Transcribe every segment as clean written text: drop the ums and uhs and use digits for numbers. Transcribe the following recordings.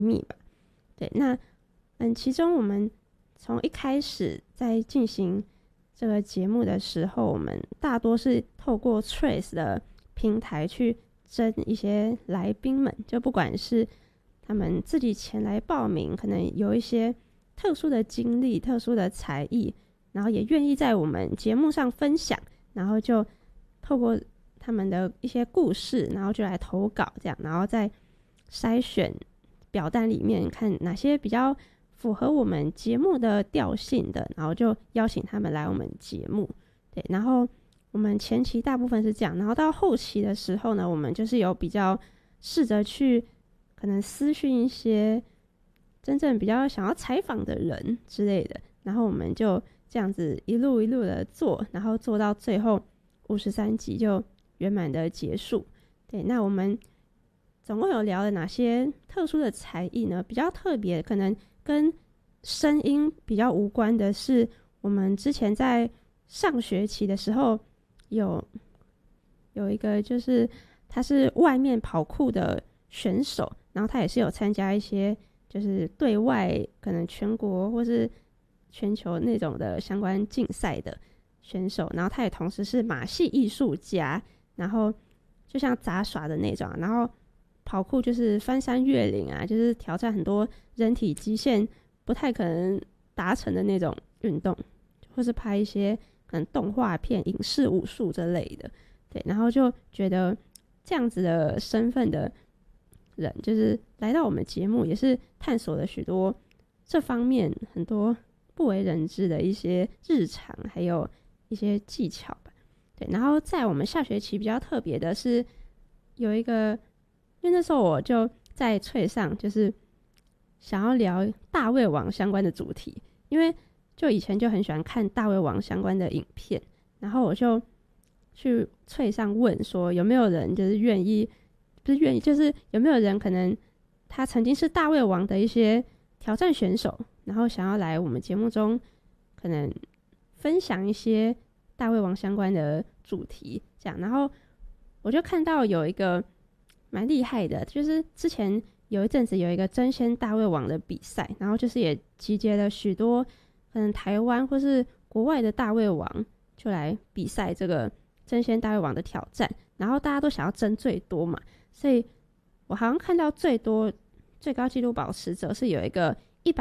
秘吧。对，那其中我们从一开始在进行这个节目的时候，我们大多是透过 Trace 的平台去征一些来宾们，就不管是他们自己前来报名，可能有一些特殊的经历、特殊的才艺，然后也愿意在我们节目上分享，然后就透过他们的一些故事，然后就来投稿这样，然后再筛选表单里面看哪些比较符合我们节目的调性的，然后就邀请他们来我们节目。对，然后我们前期大部分是这样，然后到后期的时候呢，我们就是有比较试着去可能私讯一些真正比较想要采访的人之类的，然后我们就这样子一路一路的做，然后做到最后53集就圆满的结束。对，那我们总共有聊了哪些特殊的才艺呢？比较特别，可能跟声音比较无关的是，我们之前在上学期的时候有一个，就是他是外面跑酷的选手，然后他也是有参加一些就是对外可能全国或是全球那种的相关竞赛的选手，然后他也同时是马戏艺术家，然后就像杂耍的那种，然后跑酷就是翻山越岭啊，就是挑战很多人体极限不太可能达成的那种运动，或是拍一些可能动画片、影视、武术之类的。对，然后就觉得这样子的身份的人，就是来到我们节目，也是探索了许多这方面很多不为人知的一些日常，还有一些技巧吧。对，然后在我们下学期比较特别的是，有一个，因为那时候我就在翠上，就是想要聊大胃王相关的主题，因为就以前就很喜欢看大胃王相关的影片，然后我就去翠上问说有没有人就是愿意，不是愿意，就是有没有人可能他曾经是大胃王的一些挑战选手，然后想要来我们节目中可能分享一些大胃王相关的主题这样。然后我就看到有一个蛮厉害的，就是之前有一阵子有一个争先大胃王的比赛，然后就是也集结了许多可能台湾或是国外的大胃王就来比赛这个争先大胃王的挑战，然后大家都想要争最多嘛，所以我好像看到最高纪录保持者是有一个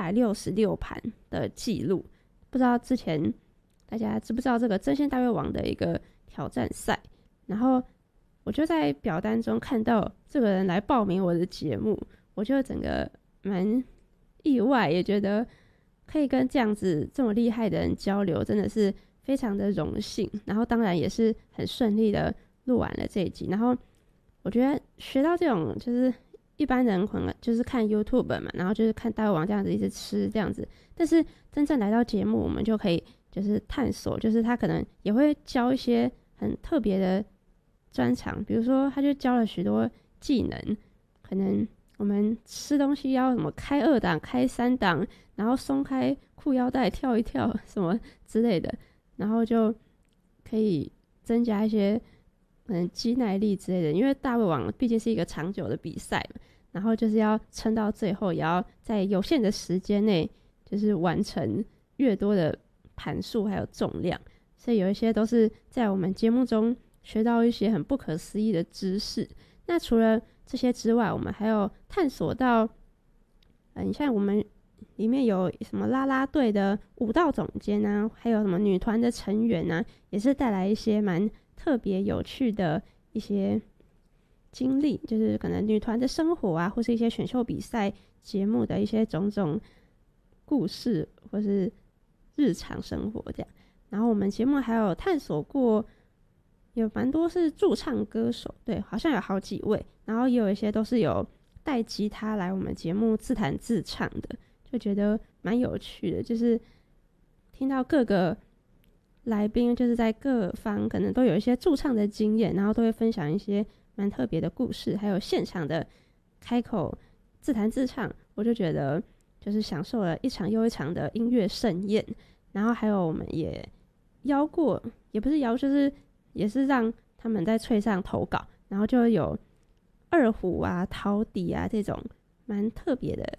166盘的记录，不知道之前大家知不知道这个争先大胃王的一个挑战赛。然后我就在表单中看到这个人来报名我的节目，我就整个蛮意外，也觉得可以跟这样子这么厉害的人交流，真的是非常的荣幸。然后当然也是很顺利的录完了这一集。然后我觉得学到这种，就是一般人可能就是看 YouTube 嘛，然后就是看大胃王这样子一直吃这样子，但是真正来到节目，我们就可以就是探索，就是他可能也会教一些很特别的专长，比如说他就教了许多技能，可能我们吃东西要什么开2档、开3档，然后松开裤腰带跳一跳什么之类的，然后就可以增加一些肌耐力之类的。因为大胃王毕竟是一个长久的比赛嘛，然后就是要撑到最后，也要在有限的时间内就是完成越多的盘数还有重量，所以有一些都是在我们节目中学到一些很不可思议的知识。那除了这些之外，我们还有探索到你像我们里面有什么啦啦队的舞蹈总监啊，还有什么女团的成员啊，也是带来一些蛮特别有趣的一些经历，就是可能女团的生活啊，或是一些选秀比赛节目的一些种种故事，或是日常生活这样。然后我们节目还有探索过有蛮多是驻唱歌手，对，好像有好几位，然后也有一些都是有带吉他来我们节目自弹自唱的，就觉得蛮有趣的，就是听到各个来宾就是在各方可能都有一些驻唱的经验，然后都会分享一些蛮特别的故事，还有现场的开口自弹自唱，我就觉得就是享受了一场又一场的音乐盛宴。然后还有我们也邀过，也不是邀，就是也是让他们在翠上投稿，然后就有二胡啊、陶笛啊这种蛮特别的